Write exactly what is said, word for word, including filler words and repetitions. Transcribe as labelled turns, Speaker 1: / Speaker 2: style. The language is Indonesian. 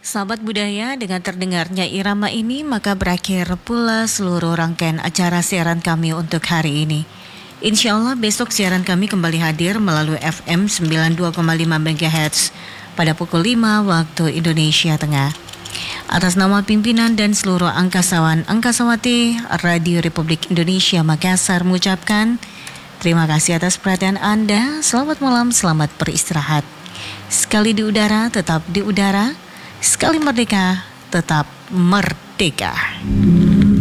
Speaker 1: Sahabat budaya, dengan terdengarnya irama ini maka berakhir pula seluruh rangkaian acara siaran kami untuk hari ini. Insya Allah besok siaran kami kembali hadir melalui F M sembilan puluh dua koma lima MHz pada pukul lima waktu Indonesia Tengah. Atas nama pimpinan dan seluruh angkasawan angkasawati Radio Republik Indonesia Makassar mengucapkan terima kasih atas perhatian Anda. Selamat malam, selamat beristirahat. Sekali di udara, tetap di udara. Sekali merdeka, tetap merdeka.